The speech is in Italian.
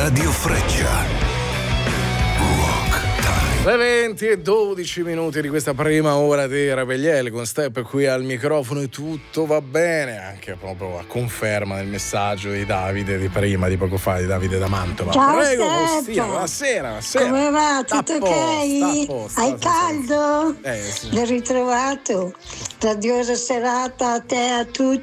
Radio Freccia. Le 20:12 di questa prima ora di Rebelliele con Step qui al microfono e tutto va bene, anche proprio a conferma del messaggio di Davide di prima, di poco fa, di Davide da Mantova. Ciao, Prego, Step. Faustina, buonasera. Come va? Tutto ok? Hai caldo? Sì. L'hai ritrovato? Radiosa serata a te, a tutti.